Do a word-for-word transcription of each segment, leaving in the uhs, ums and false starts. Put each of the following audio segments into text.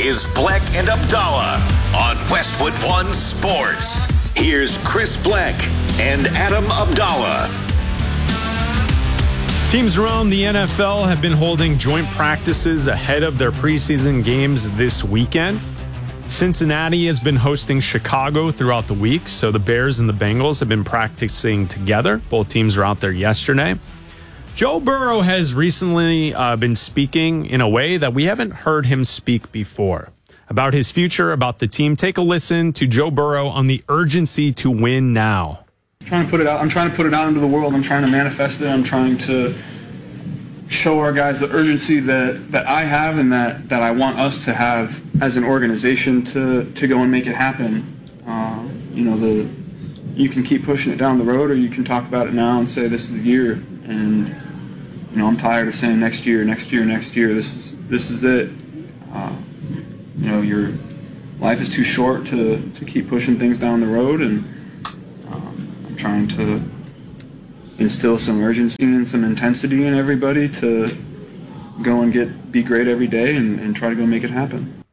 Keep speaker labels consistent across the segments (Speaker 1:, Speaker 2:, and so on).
Speaker 1: is Bleck and Abdallah on Westwood One Sports. Here's Chris Bleck and Adam Abdallah.
Speaker 2: Teams around the N F L have been holding joint practices ahead of their preseason games this weekend. Cincinnati has been hosting Chicago throughout the week, so the Bears and the Bengals have been practicing together. Both teams were out there yesterday. Joe Burrow has recently uh, been speaking in a way that we haven't heard him speak before about his future, about the team. Take a listen to Joe Burrow on the urgency to win now.
Speaker 3: I'm trying to put it out. I'm trying to put it out into the world. I'm trying to manifest it. I'm trying to show our guys the urgency that, that I have and that, that I want us to have as an organization to, to go and make it happen. Uh, you know, the you can keep pushing it down the road, or you can talk about it now and say this is the year. And you know, I'm tired of saying next year, next year, next year. This is this is it. Uh, you know, your life is too short to, to keep pushing things down the road, and um, I'm trying to instill some urgency and some intensity in everybody to go and get be great every day and, and try to go make it happen.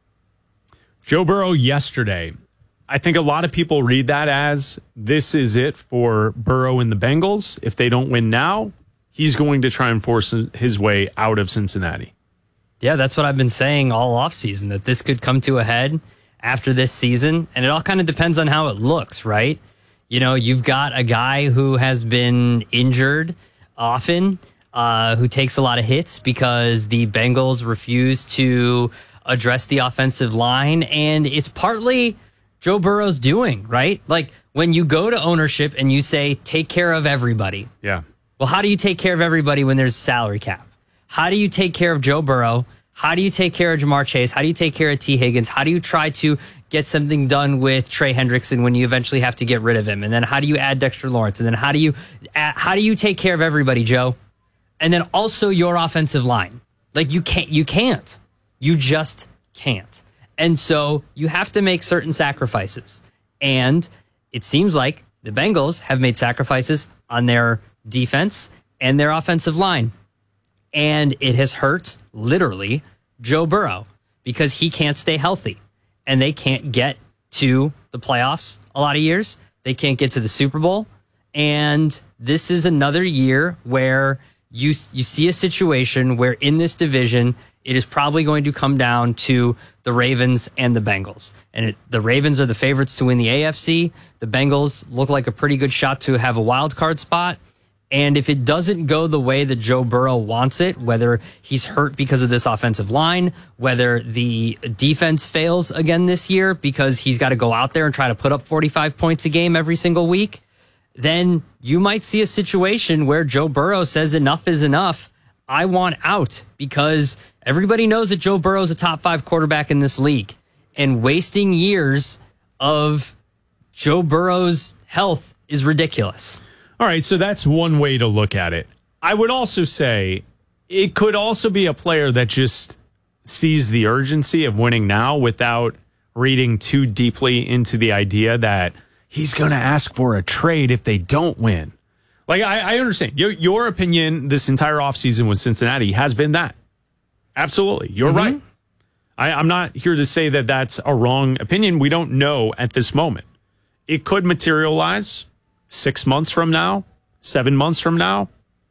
Speaker 2: Joe Burrow yesterday. I think a lot of people read that as this is it for Burrow and the Bengals. If they don't win now, he's going to try and force his way out of Cincinnati.
Speaker 4: Yeah, that's what I've been saying all offseason, that this could come to a head after this season. And it all kind of depends on how it looks, right? You know, you've got a guy who has been injured often, uh, who takes a lot of hits because the Bengals refuse to address the offensive line. And it's partly Joe Burrow's doing, right? Like when you go to ownership and you say, take care of everybody.
Speaker 2: Yeah.
Speaker 4: Well, how do you take care of everybody when there's a salary cap? How do you take care of Joe Burrow? How do you take care of Jamar Chase? How do you take care of T. Higgins? How do you try to get something done with Trey Hendrickson when you eventually have to get rid of him? And then how do you add Dexter Lawrence? And then how do you how do you take care of everybody, Joe? And then also your offensive line. Like you can't you can't. You just can't. And so you have to make certain sacrifices. And it seems like the Bengals have made sacrifices on their defense and their offensive line. And it has hurt, literally, Joe Burrow because he can't stay healthy. And they can't get to the playoffs a lot of years. They can't get to the Super Bowl. And this is another year where you you see a situation where in this division, it is probably going to come down to the Ravens and the Bengals. And it, the Ravens are the favorites to win the A F C. The Bengals look like a pretty good shot to have a wild card spot. And if it doesn't go the way that Joe Burrow wants it, whether he's hurt because of this offensive line, whether the defense fails again this year because he's got to go out there and try to put up forty-five points a game every single week, then you might see a situation where Joe Burrow says enough is enough. I want out, because everybody knows that Joe Burrow is a top five quarterback in this league, and wasting years of Joe Burrow's health is ridiculous.
Speaker 2: All right, so that's one way to look at it. I would also say it could also be a player that just sees the urgency of winning now without reading too deeply into the idea that he's going to ask for a trade if they don't win. Like, I, I understand. Your, your opinion this entire offseason with Cincinnati has been that. Absolutely. You're mm-hmm. right. I, I'm not here to say that that's a wrong opinion. We don't know at this moment. It could materialize six months from now, seven months from now.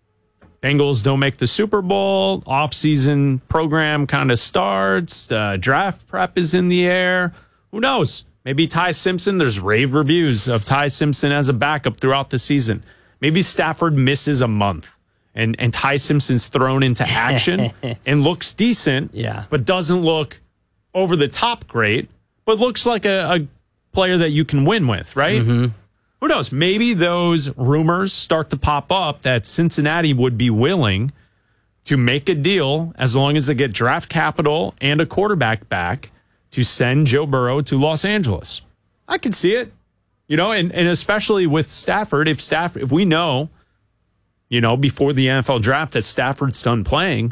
Speaker 2: Bengals don't make the Super Bowl. Offseason program kind of starts. Uh, draft prep is in the air. Who knows? Maybe Ty Simpson. There's rave reviews of Ty Simpson as a backup throughout the season. Maybe Stafford misses a month and, and Ty Simpson's thrown into action and looks decent,
Speaker 4: yeah.
Speaker 2: but doesn't look over the top great, but looks like a, a player that you can win with, right?
Speaker 4: Mm-hmm.
Speaker 2: Who knows? Maybe those rumors start to pop up that Cincinnati would be willing to make a deal as long as they get draft capital and a quarterback back to send Joe Burrow to Los Angeles. I could see it, you know, and, and especially with Stafford, if Stafford, if we know, you know, before the N F L draft that Stafford's done playing,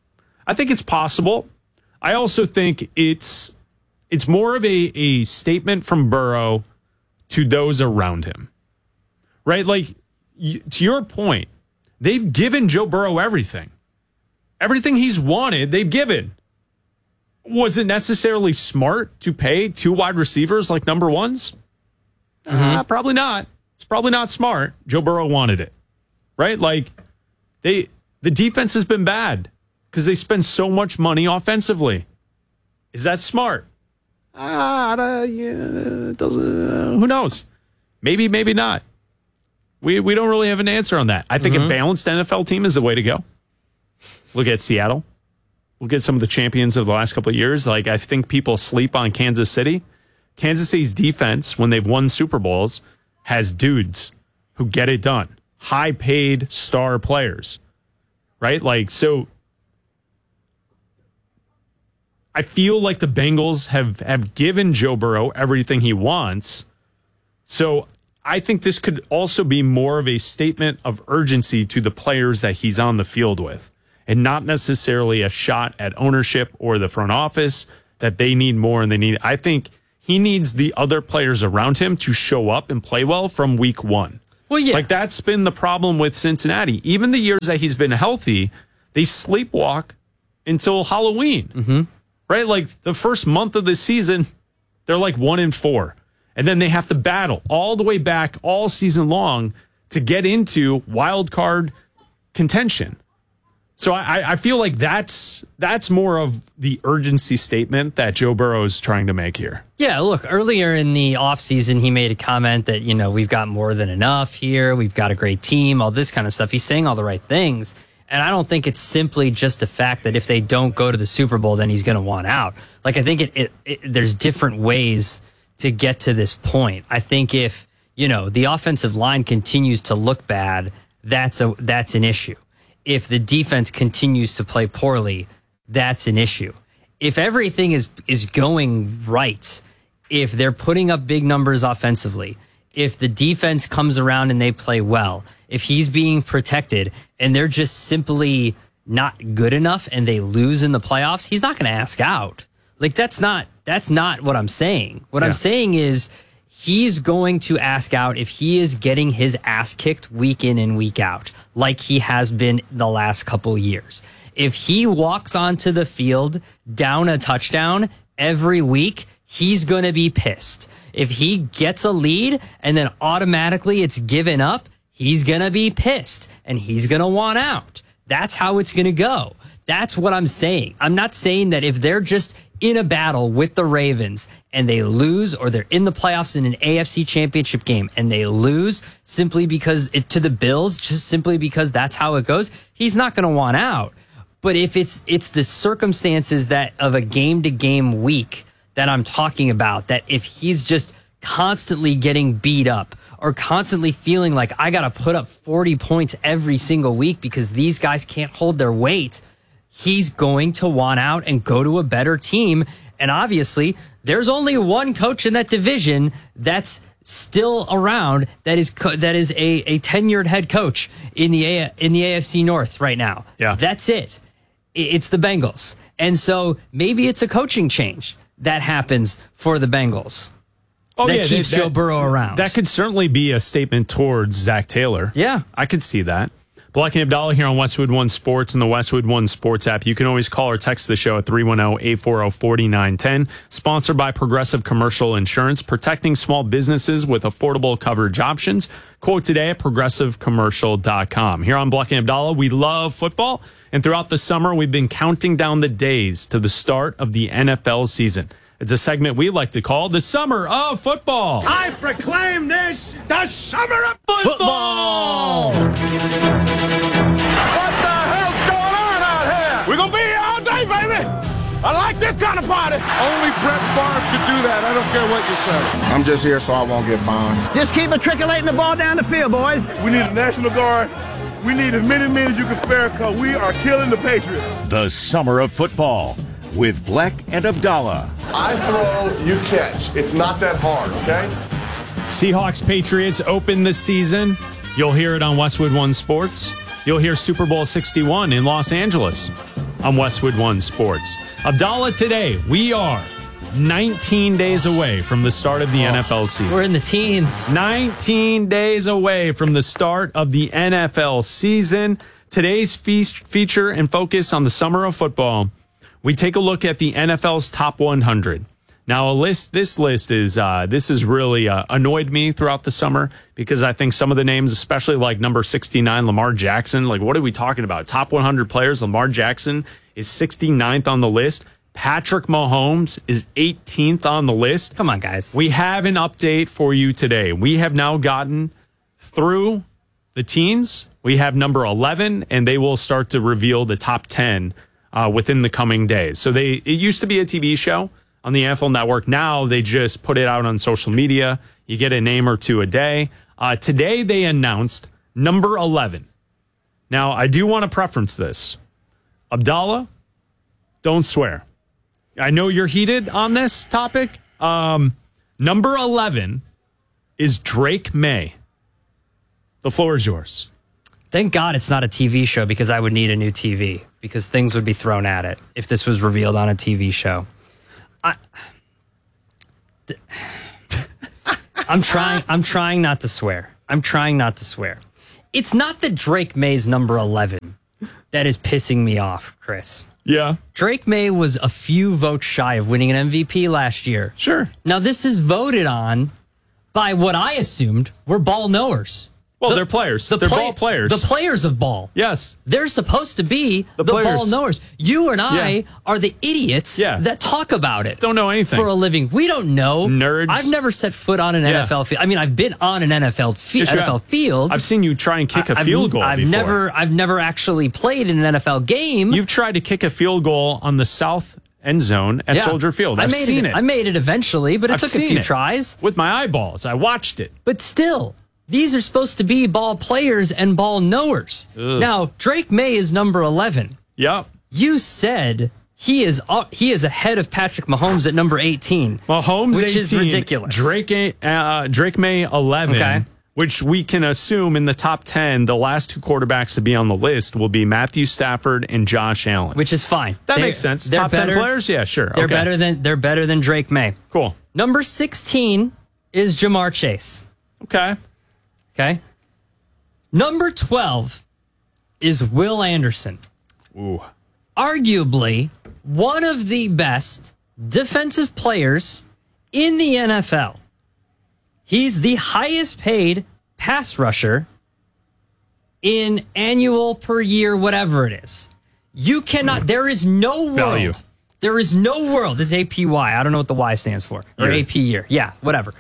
Speaker 2: I think it's possible. I also think it's it's more of a, a statement from Burrow to those around him, right? Like, y- to your point, they've given Joe Burrow everything. Everything he's wanted, they've given. Was it necessarily smart to pay two wide receivers like number ones? Mm-hmm. Uh, probably not. It's probably not smart. Joe Burrow wanted it, right? Like they, the defense has been bad because they spend so much money offensively. Is that smart? Ah, uh, yeah, it doesn't. Uh, who knows? Maybe, maybe not. We we don't really have an answer on that. I think mm-hmm. a balanced N F L team is the way to go. Look at Seattle. Look at some of the champions of the last couple of years. Like, I think people sleep on Kansas City. Kansas City's defense, when they've won Super Bowls, has dudes who get it done. High-paid star players, right? Like, so I feel like the Bengals have, have given Joe Burrow everything he wants. So I think this could also be more of a statement of urgency to the players that he's on the field with, and not necessarily a shot at ownership or the front office that they need more and they need. I think he needs the other players around him to show up and play well from week one.
Speaker 4: Well, yeah.
Speaker 2: Like, that's been the problem with Cincinnati. Even the years that he's been healthy, they sleepwalk until Halloween.
Speaker 4: Mm-hmm.
Speaker 2: Right? Like, the first month of the season, they're like one and four. And then they have to battle all the way back all season long to get into wild card contention. So I, I feel like that's that's more of the urgency statement that Joe Burrow is trying to make here.
Speaker 4: Yeah, look, earlier in the offseason, he made a comment that, you know, we've got more than enough here. We've got a great team, all this kind of stuff. He's saying all the right things. And I don't think it's simply just a fact that if they don't go to the Super Bowl, then he's going to want out. Like, I think it, it, it there's different ways to get to this point. I think if, you know, the offensive line continues to look bad, that's a that's an issue. If the defense continues to play poorly, that's an issue. If everything is is going right, if they're putting up big numbers offensively, if the defense comes around and they play well, if he's being protected and they're just simply not good enough and they lose in the playoffs, he's not going to ask out. Like, that's not that's not what I'm saying. What yeah. I'm saying is he's going to ask out if he is getting his ass kicked week in and week out, like he has been the last couple years. If he walks onto the field down a touchdown every week, he's going to be pissed. If he gets a lead and then automatically it's given up, he's going to be pissed and he's going to want out. That's how it's going to go. That's what I'm saying. I'm not saying that if they're just in a battle with the Ravens and they lose, or they're in the playoffs in an A F C championship game and they lose simply because it to the Bills, just simply because that's how it goes, he's not going to want out. But if it's it's the circumstances that of a game to game week that I'm talking about, that if he's just constantly getting beat up or constantly feeling like I got to put up forty points every single week because these guys can't hold their weight, he's going to want out and go to a better team. And obviously, there's only one coach in that division that's still around that is co- that is a, a tenured head coach in the a- in the A F C North right now.
Speaker 2: Yeah.
Speaker 4: That's it. It's the Bengals. And so maybe it's a coaching change that happens for the Bengals.
Speaker 2: Oh,
Speaker 4: that
Speaker 2: yeah,
Speaker 4: keeps
Speaker 2: that,
Speaker 4: Joe Burrow around.
Speaker 2: That could certainly be a statement towards Zach Taylor.
Speaker 4: Yeah.
Speaker 2: I could see that. Black and Abdallah here on Westwood One Sports and the Westwood One Sports app. You can always call or text the show at three one zero, eight four zero, four nine one zero. Sponsored by Progressive Commercial Insurance, protecting small businesses with affordable coverage options. Quote today at progressive commercial dot com. Here on Black and Abdallah, we love football. And throughout the summer, we've been counting down the days to the start of the N F L season. It's a segment we like to call the Summer of Football.
Speaker 5: I proclaim this the Summer of
Speaker 2: Football!
Speaker 5: What the hell's going on out here? We're going to be here all day, baby. I like this kind of party. Only Brett Favre could do that. I don't care what you say.
Speaker 6: I'm just here so I won't get fined.
Speaker 7: Just keep matriculating the ball down the field, boys.
Speaker 8: We need a National Guard. We need as many men as you can spare because we are killing the Patriots.
Speaker 1: The Summer of Football with Black and Abdallah.
Speaker 6: I throw, you catch. It's not that hard, okay?
Speaker 2: Seahawks Patriots open the season. You'll hear it on Westwood One Sports. You'll hear Super Bowl sixty-one in Los Angeles on Westwood One Sports. Abdallah, today we are nineteen days away from the start of the oh, N F L season.
Speaker 4: We're in the teens.
Speaker 2: nineteen days away from the start of the N F L season. Today's feast, feature and focus on the Summer of Football. we take a look at the N F L's top one hundred. Now, a list. This list is uh, this has really uh, annoyed me throughout the summer because I think some of the names, especially like number sixty-nine, Lamar Jackson. Like, what are we talking about? Top one hundred players. Lamar Jackson is sixty-ninth on the list. Patrick Mahomes is eighteenth on the list.
Speaker 4: Come on, guys.
Speaker 2: We have an update for you today. We have now gotten through the teens. We have number eleven, and they will start to reveal the top ten uh, within the coming days. So they it used to be a T V show on the N F L Network. Now they just put it out on social media. You get a name or two a day. Uh, today they announced number eleven. Now, I do want to preference this. Abdallah, don't swear. I know you're heated on this topic. Um, number eleven is Drake May. The floor is yours.
Speaker 4: Thank God it's not a T V show because I would need a new T V because things would be thrown at it if this was revealed on a T V show. I, th- I'm trying. I'm trying not to swear. I'm trying not to swear. It's not that Drake May's number eleven that is pissing me off, Chris.
Speaker 2: Yeah.
Speaker 4: Drake May was a few votes shy of winning an M V P last year.
Speaker 2: Sure.
Speaker 4: Now this is voted on by what I assumed were ball knowers.
Speaker 2: Well,
Speaker 4: The-
Speaker 2: they're players.
Speaker 4: The
Speaker 2: they're
Speaker 4: play-
Speaker 2: ball players.
Speaker 4: The players of ball.
Speaker 2: Yes.
Speaker 4: They're supposed to be
Speaker 2: The
Speaker 4: the,
Speaker 2: players.
Speaker 4: ball knowers. You and I
Speaker 2: Yeah.
Speaker 4: are the idiots
Speaker 2: Yeah.
Speaker 4: that talk about it.
Speaker 2: Don't know anything.
Speaker 4: For a living. We don't know.
Speaker 2: Nerds.
Speaker 4: I've never set foot on an
Speaker 2: Yeah.
Speaker 4: N F L field. I mean, I've been on an N F L, fi-
Speaker 2: Yes, you
Speaker 4: N F L
Speaker 2: have.
Speaker 4: field.
Speaker 2: I've seen you try and kick a
Speaker 4: I've-
Speaker 2: field goal
Speaker 4: I've
Speaker 2: before.
Speaker 4: never I've never actually played in an N F L game.
Speaker 2: You've tried to kick a field goal on the south end zone at
Speaker 4: Yeah.
Speaker 2: Soldier Field. I've
Speaker 4: I made
Speaker 2: seen
Speaker 4: it,
Speaker 2: it.
Speaker 4: I made it eventually, but it
Speaker 2: I've
Speaker 4: took a
Speaker 2: seen
Speaker 4: few
Speaker 2: it.
Speaker 4: tries.
Speaker 2: With my eyeballs. I watched it.
Speaker 4: But still, these are supposed to be ball players and ball knowers.
Speaker 2: Ugh.
Speaker 4: Now, Drake May is number eleven.
Speaker 2: Yep.
Speaker 4: You said he is uh, he is ahead of Patrick Mahomes at number eighteen.
Speaker 2: Mahomes
Speaker 4: which
Speaker 2: eighteen,
Speaker 4: is ridiculous.
Speaker 2: Drake, uh, Drake May eleven,
Speaker 4: Okay.
Speaker 2: which we can assume in the top ten, the last two quarterbacks to be on the list will be Matthew Stafford and Josh Allen.
Speaker 4: Which is fine.
Speaker 2: That
Speaker 4: They-
Speaker 2: makes sense.
Speaker 4: They're
Speaker 2: Top
Speaker 4: better,
Speaker 2: ten players? Yeah, sure.
Speaker 4: They're
Speaker 2: Okay.
Speaker 4: better than they're better than Drake May.
Speaker 2: Cool.
Speaker 4: Number sixteen is Jamar Chase.
Speaker 2: Okay.
Speaker 4: Okay. Number twelve is Will Anderson.
Speaker 2: Ooh.
Speaker 4: Arguably one of the best defensive players in the N F L. He's the highest paid pass rusher in annual per year, whatever it is. You cannot, there is no world.
Speaker 2: Value.
Speaker 4: There is no world. It's A P Y. I don't know what the Y stands for. Or
Speaker 2: Year.
Speaker 4: A P year. Yeah, whatever.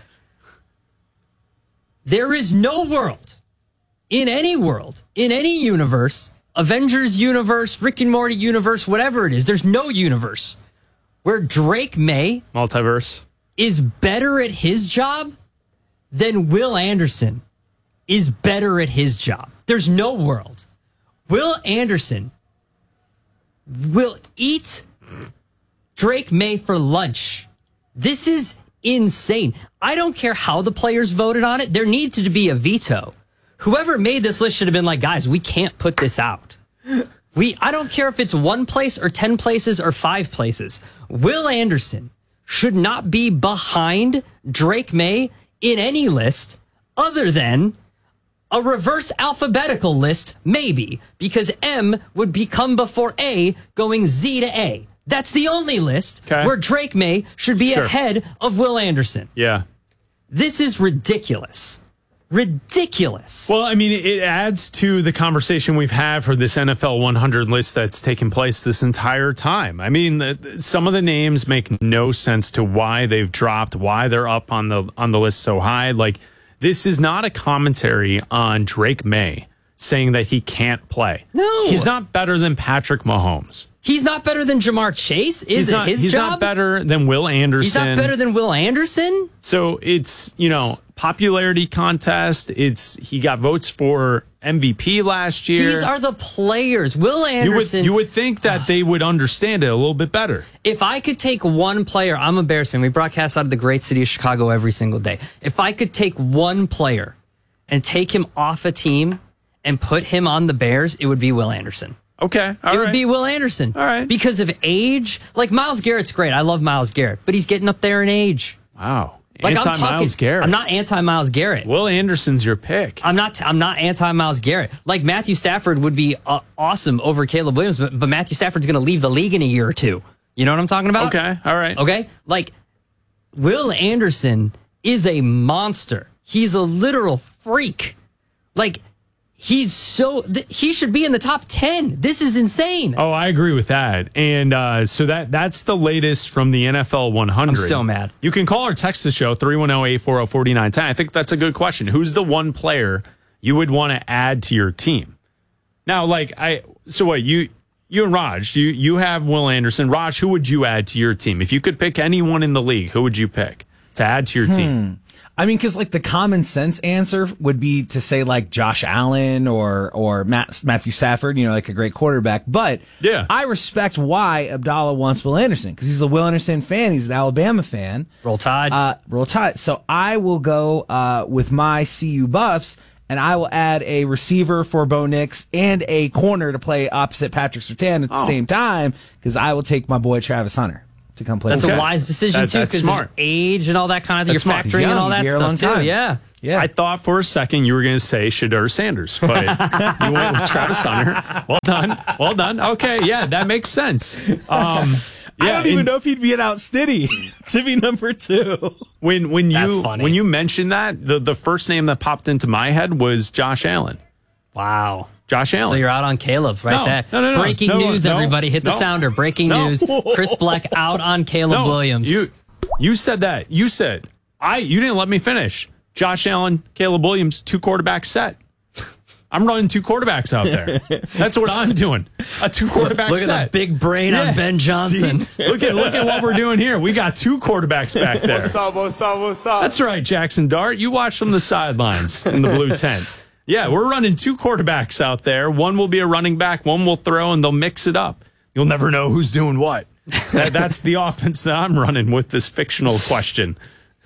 Speaker 4: There is no world, in any world, in any universe, Avengers universe, Rick and Morty universe, whatever it is, there's no universe where Drake May
Speaker 2: Multiverse.
Speaker 4: is better at his job than Will Anderson is better at his job. There's no world. Will Anderson will eat Drake May for lunch. This is insane. I don't care how the players voted on it. There needed to be a veto. Whoever made this list should have been like, guys, we can't put this out. We, I don't care if it's one place or ten places or five places. Will Anderson should not be behind Drake May in any list other than a reverse alphabetical list, maybe, because M would become before A, going Z to A. That's the only list
Speaker 2: Okay.
Speaker 4: where Drake May should be
Speaker 2: Sure.
Speaker 4: ahead of Will Anderson.
Speaker 2: Yeah.
Speaker 4: This is ridiculous. Ridiculous.
Speaker 2: Well, I mean, it adds to the conversation we've had for this N F L one hundred list that's taken place this entire time. I mean, the, some of the names make no sense to why they've dropped, why they're up on the on the list so high. Like, this is not a commentary on Drake May saying that he can't play.
Speaker 4: No.
Speaker 2: He's not better than Patrick Mahomes.
Speaker 4: He's not better than Jamar Chase. Is
Speaker 2: He's
Speaker 4: it
Speaker 2: not,
Speaker 4: his
Speaker 2: he's
Speaker 4: job?
Speaker 2: not better than Will Anderson.
Speaker 4: He's not better than Will Anderson?
Speaker 2: So it's, you know, popularity contest. It's he got votes for M V P last year.
Speaker 4: These are the players. Will
Speaker 2: you would,
Speaker 4: Anderson.
Speaker 2: you would think that they would understand it a little bit better.
Speaker 4: If I could take one player, I'm a Bears fan. We broadcast out of the great city of Chicago every single day. If I could take one player and take him off a team and put him on the Bears, it would be Will Anderson.
Speaker 2: Okay. All
Speaker 4: it
Speaker 2: right.
Speaker 4: would be Will Anderson.
Speaker 2: All right.
Speaker 4: Because of age. Like, Myles Garrett's great. I love Myles Garrett, but he's getting up there in age.
Speaker 2: Wow.
Speaker 4: Like, I'm
Speaker 2: Anti-Myles
Speaker 4: talking,
Speaker 2: Garrett.
Speaker 4: I'm not anti-Myles Garrett.
Speaker 2: Will Anderson's your pick.
Speaker 4: I'm not. I'm not anti-Myles Garrett. Like, Matthew Stafford would be uh, awesome over Caleb Williams, but, but Matthew Stafford's going to leave the league in a year or two. You know what I'm talking about?
Speaker 2: Okay, all right.
Speaker 4: Okay? Like, Will Anderson is a monster. He's a literal freak. Like, he's so, th- he should be in the top ten. This is insane.
Speaker 2: Oh, I agree with that. And uh, so that that's the latest from the N F L one hundred.
Speaker 4: I'm so mad.
Speaker 2: You can call or text the show, three one zero, eight four zero, four nine one zero. I think that's a good question. Who's the one player you would want to add to your team? Now, like, I, so what, you, you and Raj, you, you have Will Anderson. Raj, who would you add to your team? If you could pick anyone in the league, who would you pick to add to your
Speaker 9: hmm.
Speaker 2: team?
Speaker 9: I mean, because like the common sense answer would be to say like Josh Allen or or Matt, Matthew Stafford, you know, like a great quarterback. But
Speaker 2: yeah,
Speaker 9: I respect why Abdallah wants Will Anderson because he's a Will Anderson fan. He's an Alabama fan.
Speaker 4: Roll Tide.
Speaker 9: Uh, roll Tide. So I will go uh, with my C U Buffs, and I will add a receiver for Bo Nix and a corner to play opposite Patrick Surtain at the
Speaker 2: oh.
Speaker 9: same time because I will take my boy Travis Hunter to come play.
Speaker 4: That's
Speaker 9: with
Speaker 4: a
Speaker 9: him.
Speaker 4: wise decision
Speaker 2: that,
Speaker 4: too because of age and all that kind of thing. You're
Speaker 2: smart.
Speaker 4: factoring in all that stuff too.
Speaker 9: Time.
Speaker 4: Yeah.
Speaker 9: Yeah.
Speaker 2: I thought for a second you were going to say Shadur Sanders, but you went with Travis Hunter. Well done. Well done. Okay. Yeah, that makes sense. Um,
Speaker 9: I
Speaker 2: yeah,
Speaker 9: don't even
Speaker 2: and
Speaker 9: know if he'd be an out Stiddy to be number two.
Speaker 2: when when
Speaker 4: That's
Speaker 2: you
Speaker 4: funny.
Speaker 2: when you mentioned that, the, the first name that popped into my head was Josh Allen.
Speaker 4: Wow.
Speaker 2: Josh Allen.
Speaker 4: So you're out on Caleb right
Speaker 2: No,
Speaker 4: there.
Speaker 2: no, no, no,
Speaker 4: Breaking
Speaker 2: no,
Speaker 4: news,
Speaker 2: no,
Speaker 4: everybody. Hit the
Speaker 2: no,
Speaker 4: sounder. Breaking
Speaker 2: no.
Speaker 4: news. Chris Bleck out on Caleb
Speaker 2: No,
Speaker 4: Williams.
Speaker 2: You you said that. You said I you didn't let me finish. Josh Allen, Caleb Williams, two quarterback set. I'm running two quarterbacks out there. That's what I'm doing. A two quarterback
Speaker 4: Look
Speaker 2: set.
Speaker 4: at that big brain
Speaker 2: Yeah.
Speaker 4: on Ben Johnson.
Speaker 2: See? Look at look at what we're doing here. We got two quarterbacks back there.
Speaker 6: What's up, what's up, what's up?
Speaker 2: That's right, Jackson Dart. You watch from the sidelines in the blue tent. Yeah, we're running two quarterbacks out there. One will be a running back, one will throw, and they'll mix it up. You'll never know who's doing what. That, that's the offense that I'm running with this fictional question.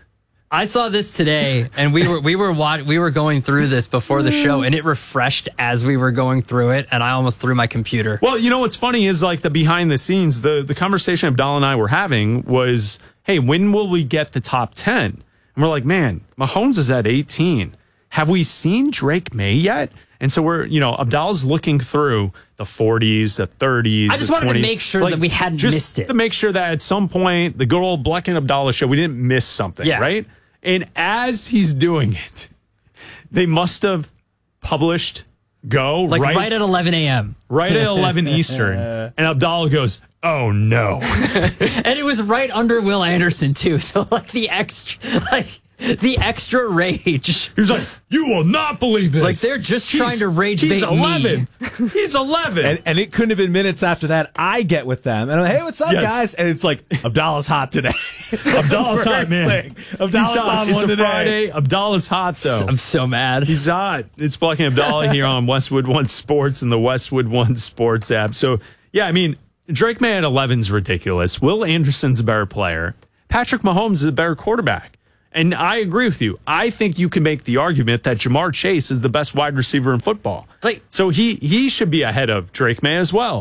Speaker 4: I saw this today, and we were we were wa- we were going through this before the show, and it refreshed as we were going through it, and I almost threw my computer.
Speaker 2: Well, you know what's funny is like the behind the scenes, the, the conversation Abdallah and I were having was, hey, when will we get the top ten? And we're like, man, Mahomes is at eighteen. Have we seen Drake May yet? And so we're, you know, Abdallah's looking through the forties, the thirties.
Speaker 4: I just
Speaker 2: the
Speaker 4: wanted
Speaker 2: twenties,
Speaker 4: to make sure that we hadn't
Speaker 2: just
Speaker 4: missed it.
Speaker 2: To make sure that at some point, the good old Bleck and Abdallah show, we didn't miss something,
Speaker 4: Yeah.
Speaker 2: right? And as he's doing it, they must have published Go
Speaker 4: Like right,
Speaker 2: right,
Speaker 4: at eleven a.m.
Speaker 2: right at eleven Eastern. And Abdallah goes, oh no.
Speaker 4: And it was right under Will Anderson too. So like the extra, like the extra rage.
Speaker 2: He was like, you will not believe this.
Speaker 4: Like they're just
Speaker 2: He's-
Speaker 4: trying to rage
Speaker 2: He's
Speaker 4: bait me.
Speaker 2: eleven. He's eleven.
Speaker 9: And, and it couldn't have been minutes after that. I get with them and I'm like, hey, what's up,
Speaker 2: Yes.
Speaker 9: guys? And it's like, Abdallah's hot today.
Speaker 2: Abdallah's hot, man.
Speaker 9: Abdallah's
Speaker 2: He's hot.
Speaker 9: on
Speaker 2: It's
Speaker 9: one
Speaker 2: a
Speaker 9: today.
Speaker 2: Friday. Abdallah's hot, though.
Speaker 4: I'm so mad.
Speaker 2: He's hot. It's Bleck and Abdallah here on Westwood One Sports and the Westwood One Sports app. So, yeah, I mean, Drake May at eleven is ridiculous. Will Anderson's a better player. Patrick Mahomes is a better quarterback. And I agree with you. I think you can make the argument that Jamar Chase is the best wide receiver in football.
Speaker 4: Like-
Speaker 2: so he he should be ahead of Drake May as well.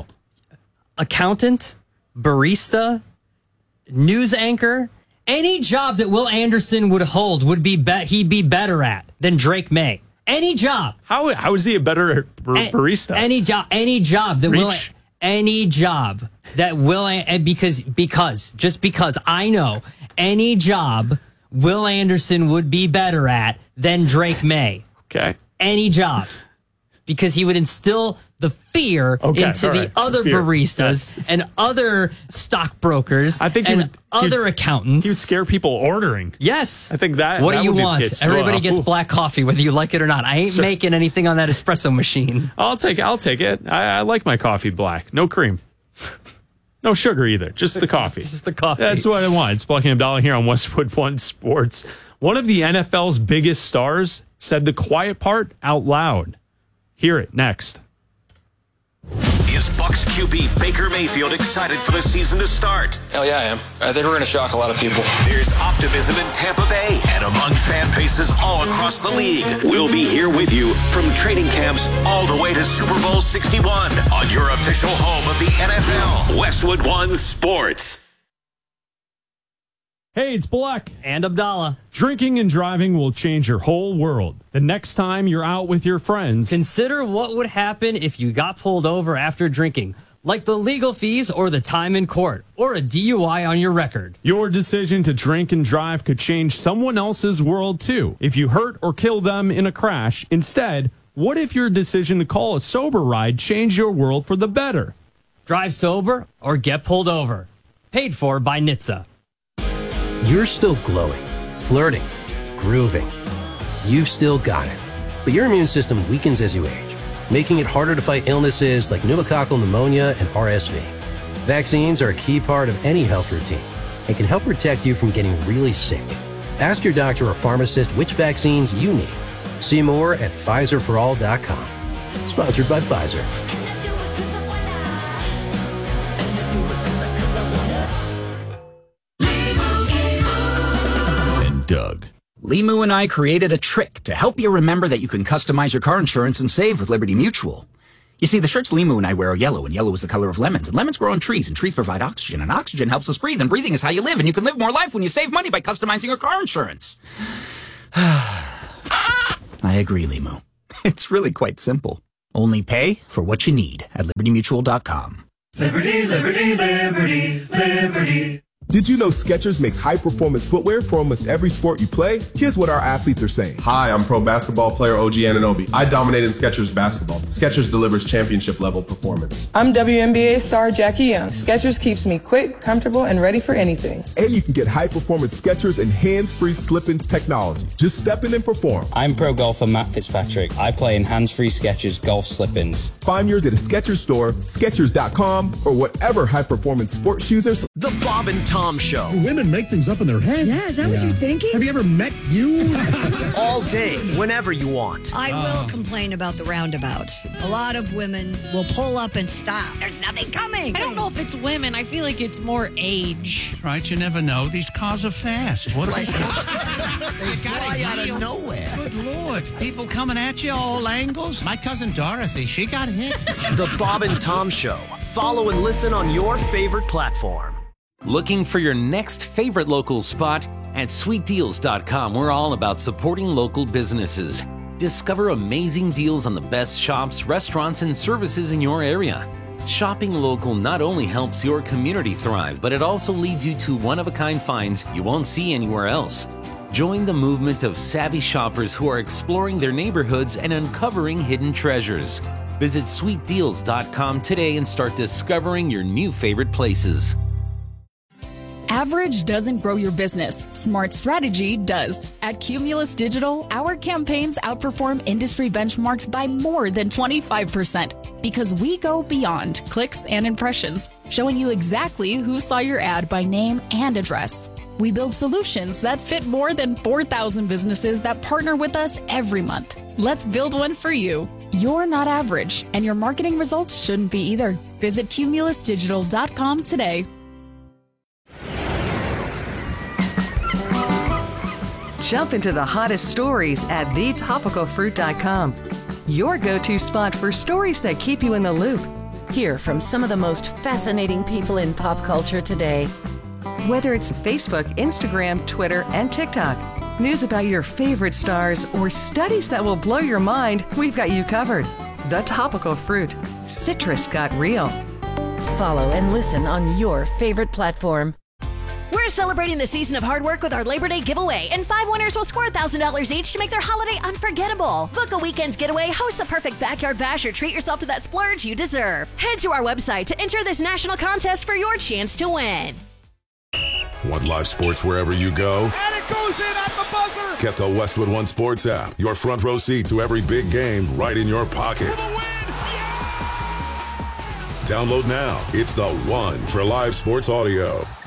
Speaker 4: Accountant, barista, news anchor, any job that Will Anderson would hold would be bet he'd be better at than Drake May. Any job.
Speaker 2: How how is he a better bar-
Speaker 4: A-
Speaker 2: barista?
Speaker 4: Any job, any job that will,
Speaker 2: Reach.
Speaker 4: any job that will, and because, because, just because I know any job Will Anderson would be better at than Drake May.
Speaker 2: Okay.
Speaker 4: Any job. Because he would instill the fear
Speaker 2: Okay,
Speaker 4: into
Speaker 2: all
Speaker 4: the
Speaker 2: right.
Speaker 4: other
Speaker 2: Fear.
Speaker 4: baristas
Speaker 2: Yes.
Speaker 4: and other stockbrokers
Speaker 2: I think he
Speaker 4: and
Speaker 2: would-
Speaker 4: other
Speaker 2: he-
Speaker 4: accountants.
Speaker 2: He would scare people ordering.
Speaker 4: Yes.
Speaker 2: I think that-
Speaker 4: What
Speaker 2: that
Speaker 4: do you
Speaker 2: would get
Speaker 4: want?
Speaker 2: kids-
Speaker 4: Everybody
Speaker 2: oh,
Speaker 4: gets
Speaker 2: ooh.
Speaker 4: black coffee, whether you like it or not. I ain't
Speaker 2: Sir.
Speaker 4: making anything on that espresso machine.
Speaker 2: I'll take I'll take it. I, I like my coffee black. No cream. No sugar either. Just the coffee.
Speaker 4: Just the coffee.
Speaker 2: That's what I want. It's Bleck and Abdallah here on Westwood One Sports. One of the N F L's biggest stars said the quiet part out loud. Hear it next.
Speaker 1: Is Bucks Q B Baker Mayfield excited for the season to start?
Speaker 10: Hell yeah, I am. I think we're going to shock a lot of people.
Speaker 1: There's optimism in Tampa Bay and among fan bases all across the league. We'll be here with you from training camps all the way to Super Bowl sixty-one on your official home of the N F L, Westwood One Sports.
Speaker 2: Hey, it's Bleck.
Speaker 4: And Abdallah.
Speaker 2: Drinking and driving will change your whole world. The next time you're out with your friends,
Speaker 4: Consider what would happen if you got pulled over after drinking. like the legal fees or the time in court or a D U I on your record.
Speaker 2: Your decision to drink and drive could change someone else's world too. If you hurt or kill them in a crash, instead, what if your decision to call a sober ride changed your world for the better?
Speaker 4: Drive sober or get pulled over. Paid for by N H T S A.
Speaker 11: You're still glowing, flirting, grooving. You've still got it. But your immune system weakens as you age, making it harder to fight illnesses like pneumococcal pneumonia and R S V. Vaccines are a key part of any health routine and can help protect you from getting really sick. Ask your doctor or pharmacist which vaccines you need. See more at Pfizer for all dot com. Sponsored by Pfizer.
Speaker 12: And Doug. Limu and I created a trick to help you remember that you can customize your car insurance and save with Liberty Mutual. You see, the shirts Limu and I wear are yellow, and yellow is the color of lemons, and lemons grow on trees, and trees provide oxygen, and oxygen helps us breathe, and breathing is how you live, and you can live more life when you save money by customizing your car insurance. I agree, Limu. It's really quite simple. Only pay for what you need at liberty mutual dot com.
Speaker 13: Liberty, liberty, liberty, liberty.
Speaker 14: Did you know Skechers makes high-performance footwear for almost every sport you play? Here's what our athletes are saying.
Speaker 15: Hi, I'm pro basketball player O G Anunoby. I dominate in Skechers basketball. Skechers delivers championship-level performance.
Speaker 16: I'm W N B A star Jackie Young. Skechers keeps me quick, comfortable, and ready for anything.
Speaker 14: And you can get high-performance Skechers and hands-free slip-ins technology. Just step in and perform.
Speaker 17: I'm pro golfer Matt Fitzpatrick. I play in hands-free Skechers golf slip-ins.
Speaker 14: Find yours at a Skechers store, Skechers dot com, or whatever high-performance sports shoes are.
Speaker 18: The Bob and Tom Show.
Speaker 19: Do women make things up in their head?
Speaker 20: Yeah, is that yeah. what you're thinking?
Speaker 19: Have you ever met you?
Speaker 18: All day, whenever you want.
Speaker 20: I uh. will complain about the roundabouts. A lot of women will pull up and stop. There's nothing coming.
Speaker 21: I don't know if it's women. I feel like it's more age.
Speaker 22: Right, you never know. These cars are fast. What are
Speaker 23: they? They fly out of nowhere.
Speaker 22: Good Lord. People coming at you all angles. My cousin Dorothy, she got hit.
Speaker 18: The Bob and Tom Show. Follow and listen on your favorite platform.
Speaker 24: Looking for your next favorite local spot? At sweet deals dot com, we're all about supporting local businesses. Discover amazing deals on the best shops, restaurants, and services in your area. Shopping local not only helps your community thrive, but it also leads you to one-of-a-kind finds you won't see anywhere else. Join the movement of savvy shoppers who are exploring their neighborhoods and uncovering hidden treasures. Visit sweet deals dot com today and start discovering your new favorite places.
Speaker 25: Average doesn't grow your business. Smart strategy does. At Cumulus Digital, our campaigns outperform industry benchmarks by more than twenty-five percent because we go beyond clicks and impressions, showing you exactly who saw your ad by name and address. We build solutions that fit more than four thousand businesses that partner with us every month. Let's build one for you. You're not average, and your marketing results shouldn't be either. Visit cumulus digital dot com today.
Speaker 26: Jump into the hottest stories at the topical fruit dot com. Your go-to spot for stories that keep you in the loop.
Speaker 27: Hear from some of the most fascinating people in pop culture today.
Speaker 26: Whether it's Facebook, Instagram, Twitter, and TikTok, news about your favorite stars, or studies that will blow your mind, we've got you covered. The Topical Fruit. Citrus got real.
Speaker 27: Follow and listen on your favorite platform.
Speaker 28: We're celebrating the season of hard work with our Labor Day giveaway, and five winners will score one thousand dollars each to make their holiday unforgettable. Book a weekend getaway, host the perfect backyard bash, or treat yourself to that splurge you deserve. Head to our website to enter this national contest for your chance to win.
Speaker 29: Want live sports wherever you go?
Speaker 5: And it goes in at the buzzer!
Speaker 29: Get the Westwood One Sports app. Your front row seat to every big game right in your pocket. Download now. It's the one for live sports audio.